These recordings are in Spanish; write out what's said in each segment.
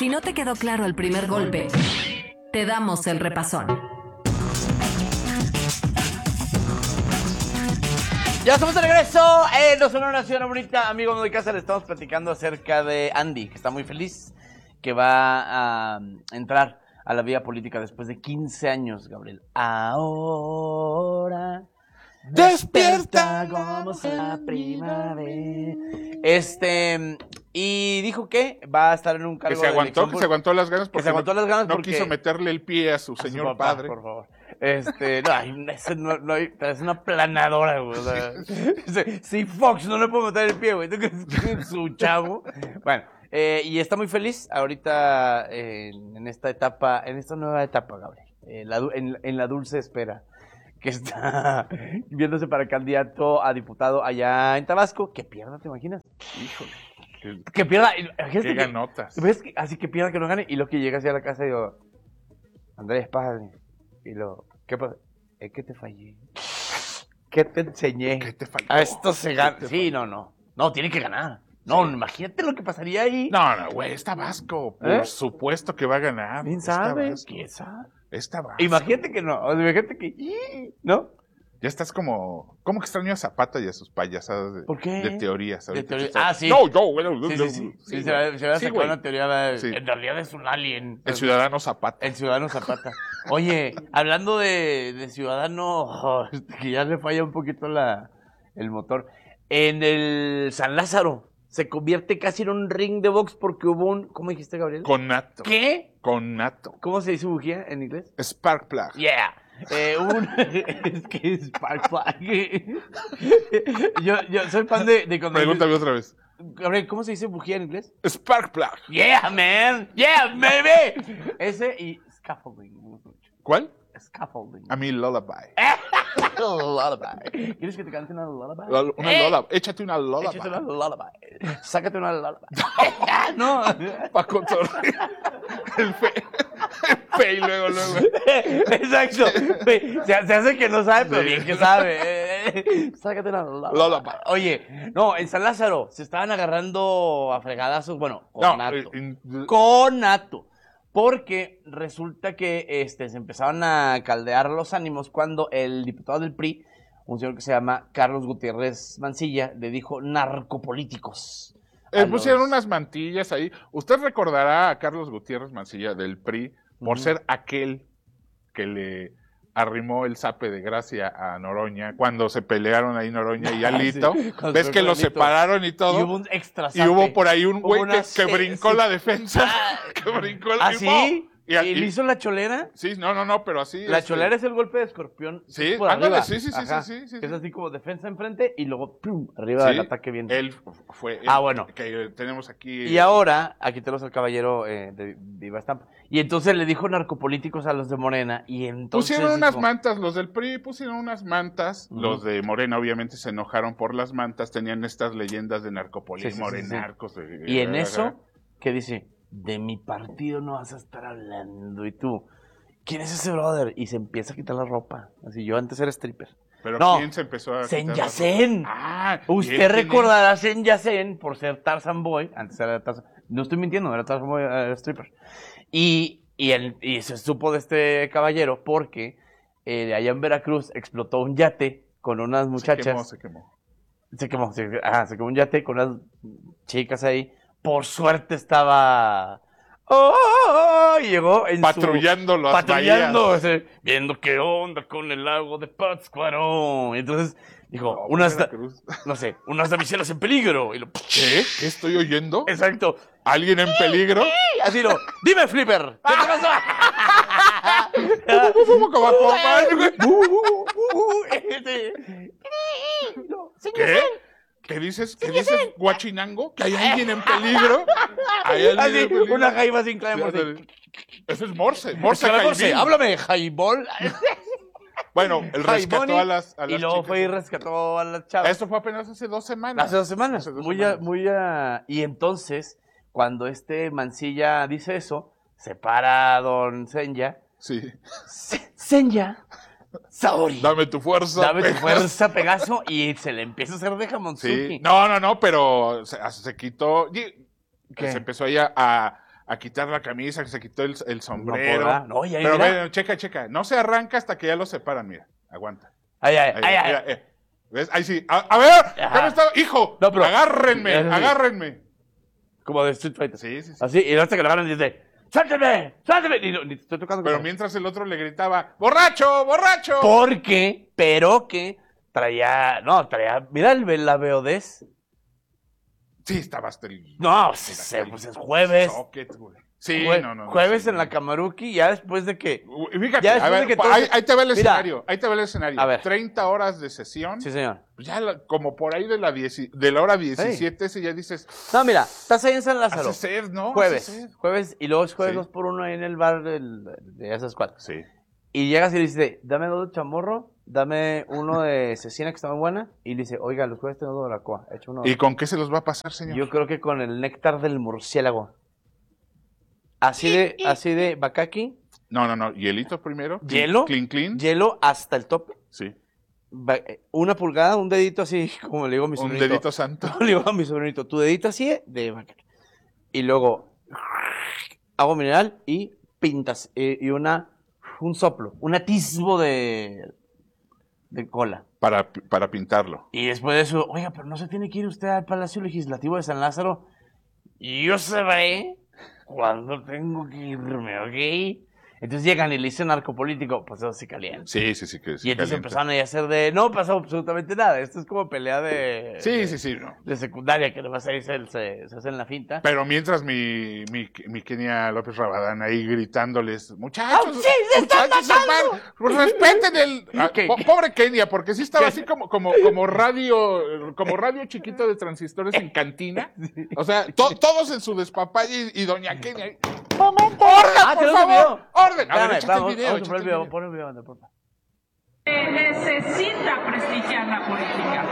Si no te quedó claro el primer golpe, te damos el repasón. Ya estamos de regreso en No Sonora una Ciudad Bonita. Amigo mío de casa, le estamos platicando acerca de Andy, que está muy feliz, que va a entrar a la vida política después de 15 años, Gabriel. Ahora despierta como la primavera. Y dijo que va a estar en un cargo que se aguantó, de que se aguantó las ganas porque no no quiso meterle el pie a su señor papá, padre. por favor. No, es una planadora, güey. O sea, si Fox no le puedo meter el pie, güey. Su chavo. Bueno, y está muy feliz ahorita en esta etapa, en esta nueva etapa, Gabriel. En la dulce espera. Que está viéndose para candidato a diputado allá en Tabasco. Que pierda, ¿te imaginas? Híjole. Que pierda. Qué ganotas. ¿Ves? Así que pierda, que no gane. Y lo que llega hacia la casa y digo, Andrés, pásale. Y lo, ¿qué pasa? Es que te fallé. ¿Qué te enseñé? ¿Qué te faltó? A esto se gana. Sí, no, tiene que ganar. No, sí. Imagínate lo que pasaría ahí. No, güey, es Tabasco. Por supuesto que va a ganar. ¿Quién sabe? ¿Quién sabe? Es Tabasco. Imagínate que no. Imagínate que... ¿No? Ya estás como que extraño a Zapata y a sus payasadas ¿Por qué? de teorías. De teoría. Sí. No, bueno. Sí, se va a sacar una teoría de... Sí. En realidad es un alien. El ciudadano Zapata. El ciudadano Zapata. Oye, hablando de ciudadano, que ya le falla un poquito el motor. En el San Lázaro se convierte casi en un ring de box porque hubo un... ¿Cómo dijiste, Gabriel? Conato. ¿Qué? Conato. ¿Cómo se dice bujía en inglés? Spark plug. Yeah. Es que es Spark Plug. Yo soy fan de cuando... Pregúntame otra vez. Gabriel, ¿cómo se dice bujía en inglés? Spark plug. Yeah, man. Yeah, baby. Ese y scaffolding. ¿Cuál? Scaffolding. A mí lullaby. Lullaby. ¿Quieres que te cante una lullaby? Lullaby. Échate una lullaby. Échate una lullaby. Sácate una lullaby. No. Paco Torre. El fe y luego. Exacto. Se hace que no sabe, pero bien que sabe. Sácate una lullaby. Oye, no, en San Lázaro se estaban agarrando a fregadazos. Bueno, Conato. Porque resulta que se empezaban a caldear los ánimos cuando el diputado del PRI, un señor que se llama Carlos Gutiérrez Mancilla, le dijo narcopolíticos. Pusieron unas mantillas ahí. Usted recordará a Carlos Gutiérrez Mancilla del PRI por ser aquel que le arrimó el zape de gracia a Noroña cuando se pelearon ahí Noroña y Alito. Sí, ves que los separaron y todo. Y hubo un extra zape. Y hubo por ahí un güey que brincó la defensa. Que brincó ¿Ah, sí? ¿Y le hizo la cholera? Sí, no, pero así. La cholera es el golpe de escorpión. Sí, por arriba. Sí. Es así como defensa enfrente y luego ¡pum! Arriba del ataque bien. Él fue. Bueno. Que tenemos aquí. Y ahora, aquí tenemos al caballero de Viva Estampa. Y entonces le dijo narcopolíticos a los de Morena. Y entonces. Pusieron unas mantas, los del PRI pusieron unas mantas. Los de Morena, obviamente, se enojaron por las mantas. Tenían estas leyendas de narcopolíticos, morenarcos. Y en eso, ¿qué dice? De mi partido no vas a estar hablando. Y tú, ¿quién es ese brother? Y se empieza a quitar la ropa. Así, yo antes era stripper. Pero ¿quién se empezó a quitar la ropa? Usted recordará a Sen Yacen por ser Tarzan Boy. Antes era Tarzan. No estoy mintiendo, era Tarzan Boy, era stripper. Y se supo de este caballero porque allá en Veracruz explotó un yate con unas muchachas. Se quemó. Se quemó un yate con unas chicas ahí. Por suerte estaba... y llegó en patrullando las bahías. Viendo qué onda con el lago de Pátzcuaro. Y entonces dijo, unas damiselas en peligro. Y ¿Qué? ¿Qué estoy oyendo? Exacto. ¿Alguien en peligro? Así dime, Flipper. ¿Qué te pasó? ¿Qué? ¿Qué dices? Guachinango? ¿Que hay alguien en peligro? ¿Hay alguien en peligro? Una jaiba sin clave. Eso es Morse. Háblame, Jaibol. Bueno, él rescató a las y luego chicas. fue y rescató a las chavas. Esto fue apenas hace 2 semanas. Hace 2 semanas. Y entonces, cuando Mancilla dice eso, se para a don Senya. Sí. Senya. Saori. Dame tu fuerza, Pegaso, y se le empieza a hacer de jamonzuki. Sí. No, pero se quitó, se empezó ahí a a quitar la camisa, que se quitó el sombrero. podrá. No, y ahí pero mira. ve, checa. No se arranca hasta que ya lo separan, mira. Aguanta. Ay. ¿Ves? Ahí sí. A ver, Ajá. ¿qué me está? Hijo, No, pero- agárrenme, Eso sí. agárrenme. Como de Street Fighter. Sí. Así, y hasta que lo agarran y dice, ¡suélteme! Ni te estoy tocando. Pero con- mientras el otro le gritaba, ¡borracho! Pero que traía, mira la VODs. Sí, estaba hasta el... No, pues es jueves. socket, güey. Sí, no. Jueves sí, en la Camaruki, ya después de que... Fíjate, Ya a después ver, de que todo ahí, se- ahí te ve el Mira. escenario. Ahí te ve el escenario. A ver. 30 horas de sesión. Sí, señor. Pues ya como por ahí de la hora 17, ese ya dices, No, mira, estás ahí en San Lázaro. hace sed, ¿no? Jueves. Hace sed. Jueves, y luego es jueves Sí. 2x1 ahí en el bar de esas cuatro. Sí. Y llegas y le dices, dame 2 de chamorro, dame uno de cecina que está muy buena. Y le dice, oiga, los jueves tengo 2 de barbacoa. He hecho uno. ¿Y con qué se los va a pasar, señor? Yo creo que con el néctar del murciélago. Así de bakaki, No. Hielito primero. hielo, Clean. hielo hasta el tope. Sí. Una pulgada, un dedito así, como le digo a mi Un sobrinito. dedito santo. Le digo a mi sobrinito, tu dedito así de bakaki. Y luego, agua mineral y pintas. Y un soplo, un atisbo de cola. Para pintarlo. Y después de eso, oiga, pero no se tiene que ir usted al Palacio Legislativo de San Lázaro. Y yo sabré cuándo tengo que irme, ¿ok? Entonces llegan y le dicen narcopolítico, pues eso sí calienta. Sí, que sí. Y entonces calienta. empezaron a hacer de, no pasó absolutamente nada. Esto es como pelea de... Sí, no. De secundaria, que nomás ahí se hacen la finta. Pero mientras mi Kenia López Rabadán ahí gritándoles, muchachos, ¡Sí, se están matando! Pues respeten el... ¿Qué? Pobre Kenia, porque sí estaba así como radio chiquito de transistores en cantina. O sea, todos en su despapalle y doña Kenia ahí, ¡momento! ¡Orden, por tenemos favor! video. ¡Orden! A ver, Espérame, échate vamos, el video, vamos a échate poner el el video, video. pon el video, anda, porfa. Necesita prestigiar la política.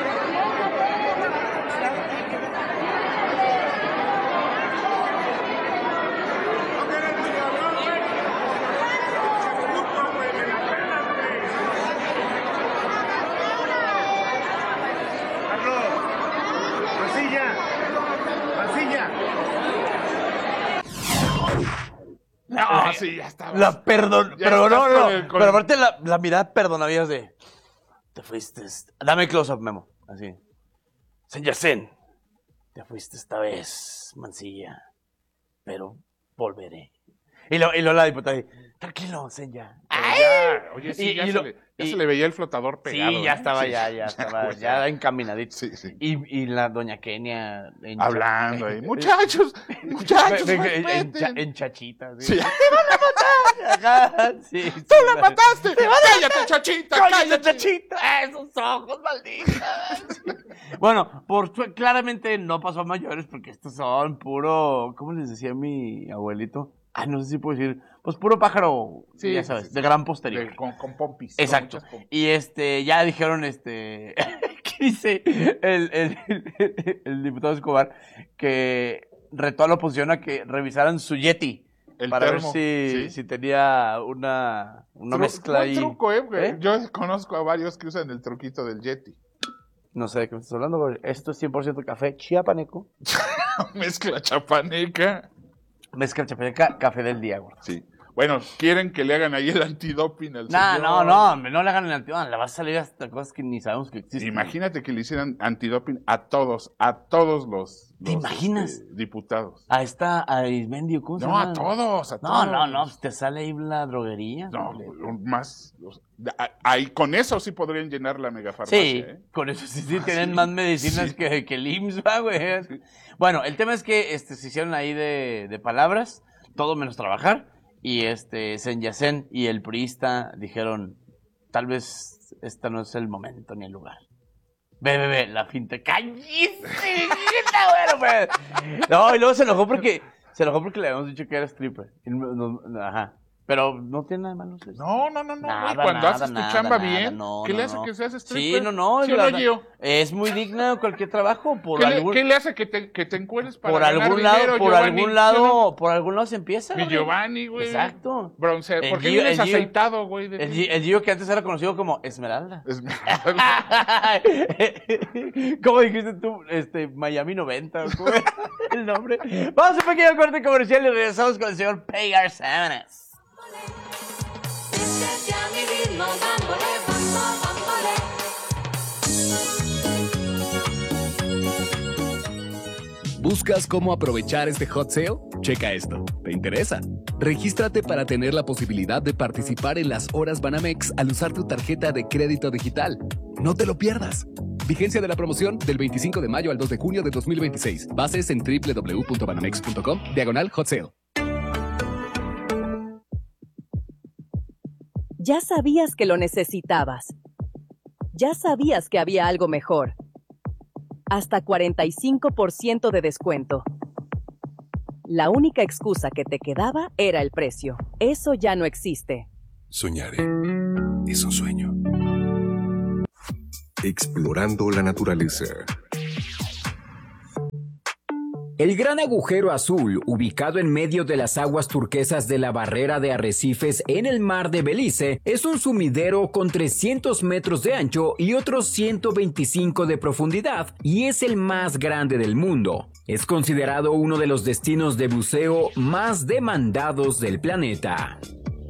No, sí, ya estaba. Ya Pero estás no. con el- Pero aparte la mirada perdonavías de, te fuiste. Dame close up, Memo. Así. Senyacen, te fuiste esta vez, Mancilla. Pero volveré. Y luego la diputada dice, tranquilo, Senya. Ya, oye, sí, Y- ya, y se, lo- le, ya y- se le veía el flotador pegado. Sí, ya ¿eh? estaba, Sí, ya estaba, güey, ya encaminadito. Sí. Y la doña Kenia Hablando ahí. Muchachos, respeten. en chachita. Sí. Ajá, sí. ¡Tú la mataste! ¡Cállate, chachita! ¡Cállate, ¡Cállate! chachita! ¡Esos ojos, malditos! Bueno, claramente no pasó a mayores porque estos son puro... ¿Cómo les decía mi abuelito? Ay, no sé si puedo decir... Pues puro pájaro, Sí, ya sí, sabes, sí. de gran posterior. Con pompis. con Exacto. muchas pompis. Y ya dijeron, ¿qué dice el diputado Escobar? Que retó a la oposición a que revisaran su Yeti. El para termo, ver sí. si tenía una mezcla buen ahí. truco, güey. ¿Eh? Yo conozco a varios que usan el truquito del Yeti. No sé de qué me estás hablando, güey. Esto es 100% café chiapaneco. Mezcla chapaneca. Mezcla chapaneca, café del día, güey. Sí. Bueno, quieren que le hagan ahí el antidoping al No, señor. no le hagan el antiguo. Le va a salir hasta cosas que ni sabemos que existen. Imagínate que le hicieran antidoping a todos los ¿Te imaginas? Diputados. A Ismendio, ¿cómo se No, llama? a todos, todos. No, pues te sale ahí la droguería. No, hombre. más. Ahí, con eso sí podrían llenar la megafarmacia. Sí, con eso sí tienen más medicinas Sí. que el IMSS, va, güey. Bueno, el tema es que se hicieron ahí de palabras, todo menos trabajar, y Senyacen y el priista dijeron, tal vez este no es el momento ni el lugar. Ve, la finta, ¡cállese! Bueno, pues. No, y luego se enojó porque le habíamos dicho que era stripper. Ajá. Pero no tiene nada de malo. No, Nada, güey. Cuando nada, haces tu nada, chamba nada, bien, no, ¿qué no, le hace no. que seas Sí, stripper? no. ¿Sí o no, Gio? Es muy digna cualquier trabajo. ¿Qué le hace que te encueres para por ganar algún dinero, lado, por Giovanni? algún ¿Sí o lado, no? por algún lado se empieza. Mi güey. Giovanni, güey. Exacto. Bronce. ¿Por qué Gio- vienes el Gio- aceitado, güey? El Gio que antes era conocido como Esmeralda. Esmeralda. ¿Cómo dijiste tú? Miami 90, ¿cómo era el nombre? Vamos a un pequeño corte comercial y regresamos con el señor Pegar Sábanas. ¿Buscas cómo aprovechar este hot sale? Checa esto. ¿Te interesa? Regístrate para tener la posibilidad de participar en las horas Banamex al usar tu tarjeta de crédito digital. No te lo pierdas. Vigencia de la promoción del 25 de mayo al 2 de junio de 2026. Bases en www.banamex.com/hot sale. Ya sabías que lo necesitabas. Ya sabías que había algo mejor. Hasta 45% de descuento. La única excusa que te quedaba era el precio. Eso ya no existe. Soñar es un sueño. Explorando la naturaleza. El Gran Agujero Azul, ubicado en medio de las aguas turquesas de la barrera de arrecifes en el mar de Belice, es un sumidero con 300 metros de ancho y otros 125 de profundidad, y es el más grande del mundo. Es considerado uno de los destinos de buceo más demandados del planeta.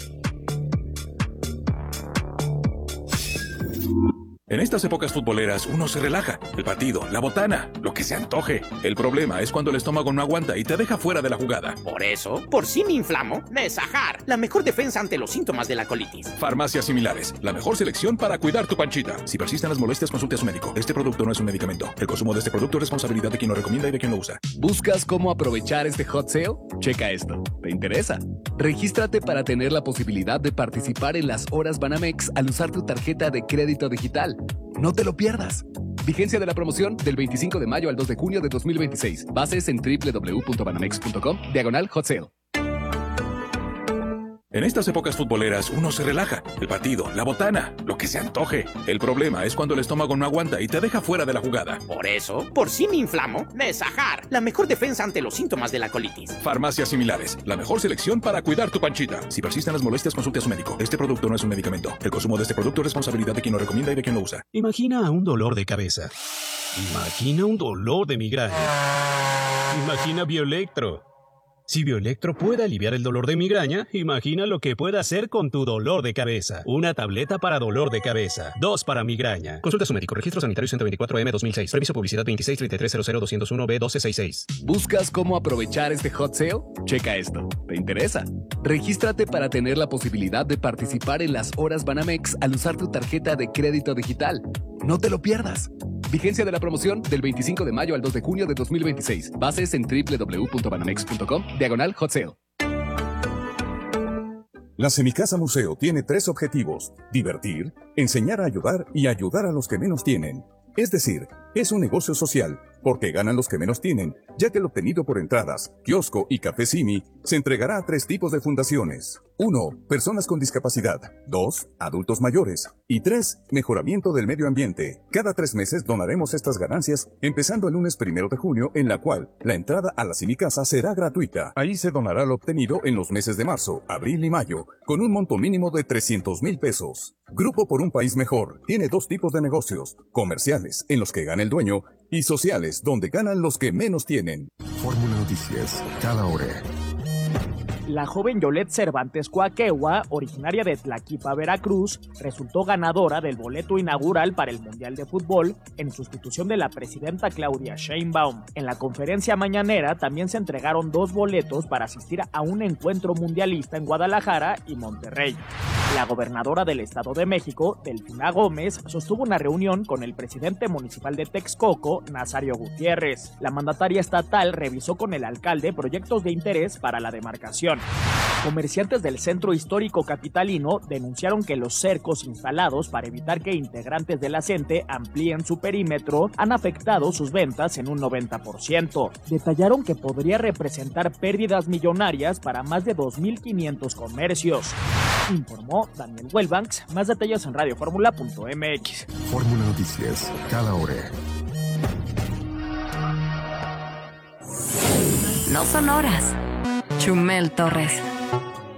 En estas épocas futboleras uno se relaja. El partido, la botana, lo que se antoje. El problema es cuando el estómago no aguanta y te deja fuera de la jugada. Por eso, por si me inflamo, Nesajar, la mejor defensa ante los síntomas de la colitis. Farmacias similares, la mejor selección para cuidar tu panchita. Si persisten las molestias, consulte a su médico. Este producto no es un medicamento. El consumo de este producto es responsabilidad de quien lo recomienda y de quien lo usa. ¿Buscas cómo aprovechar este hot sale? Checa esto. ¿Te interesa? Regístrate para tener la posibilidad de participar en las horas Banamex al usar tu tarjeta de crédito digital. No te lo pierdas. Vigencia de la promoción del 25 de mayo al 2 de junio de 2026. Bases en www.banamex.com/hot sale. En estas épocas futboleras uno se relaja. El partido, la botana, lo que se antoje. El problema es cuando el estómago no aguanta y te deja fuera de la jugada. Por eso, por si me inflamo, Nesajar, la mejor defensa ante los síntomas de la colitis. Farmacias similares, la mejor selección para cuidar tu panchita. Si persisten las molestias, consulte a su médico. Este producto no es un medicamento. El consumo de este producto es responsabilidad de quien lo recomienda y de quien lo usa. Imagina un dolor de cabeza. Imagina un dolor de migraña. Imagina Bioelectro. Si Bioelectro puede aliviar el dolor de migraña, imagina lo que puede hacer con tu dolor de cabeza. Una tableta para dolor de cabeza. 2 para migraña. Consulta a su médico. Registro sanitario 124M 2006. Previso publicidad 2633000201B1266. ¿Buscas cómo aprovechar este hot sale? Checa esto. ¿Te interesa? Regístrate para tener la posibilidad de participar en las horas Banamex al usar tu tarjeta de crédito digital. No te lo pierdas. Vigencia de la promoción del 25 de mayo al 2 de junio de 2026. Bases en www.banamex.com/hot sale. La Semicasa Museo tiene 3 objetivos: divertir, enseñar a ayudar y ayudar a los que menos tienen. Es decir, es un negocio social, porque ganan los que menos tienen, ya que el obtenido por entradas, kiosco y café Simi se entregará a 3 tipos de fundaciones. 1. Personas con discapacidad. 2. Adultos mayores. Y 3. Mejoramiento del medio ambiente. Cada 3 meses donaremos estas ganancias, empezando el lunes 1 de junio, en la cual la entrada a la Semicasa será gratuita. Ahí se donará lo obtenido en los meses de marzo, abril y mayo, con un monto mínimo de 300,000 pesos. Grupo por un País Mejor tiene 2 tipos de negocios: comerciales, en los que gana el dueño, y sociales, donde ganan los que menos tienen. Fórmula Noticias, cada hora. La joven Yolette Cervantes Coaquegua, originaria de Tlaquipa, Veracruz, resultó ganadora del boleto inaugural para el Mundial de Fútbol en sustitución de la presidenta Claudia Sheinbaum. En la conferencia mañanera también se entregaron 2 boletos para asistir a un encuentro mundialista en Guadalajara y Monterrey. La gobernadora del Estado de México, Delfina Gómez, sostuvo una reunión con el presidente municipal de Texcoco, Nazario Gutiérrez. La mandataria estatal revisó con el alcalde proyectos de interés para la demarcación. atención. Comerciantes del centro histórico capitalino denunciaron que los cercos instalados para evitar que integrantes de la CENTE amplíen su perímetro han afectado sus ventas en un 90%. Detallaron que podría representar pérdidas millonarias para más de 2.500 comercios. Informó Daniel Wellbanks. Más detalles en radioformula.mx. Fórmula Noticias, cada hora. No son horas. Chumel Torres.